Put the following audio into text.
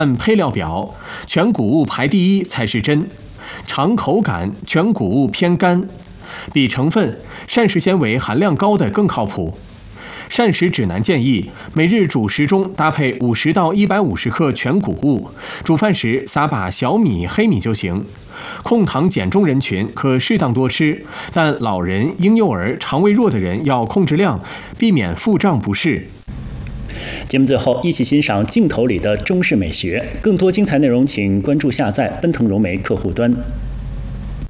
按配料表，全谷物排第一才是真。尝口感，全谷物偏干。比成分，膳食纤维含量高的更靠谱。膳食指南建议，每日主食中搭配50到150克全谷物，煮饭时撒把小米、黑米就行。控糖减重人群可适当多吃，但老人、婴幼儿、肠胃弱的人要控制量，避免腹胀不适。 节目最后，一起欣赏镜头里的中式美学。更多精彩内容，请关注下载奔腾融媒客户端。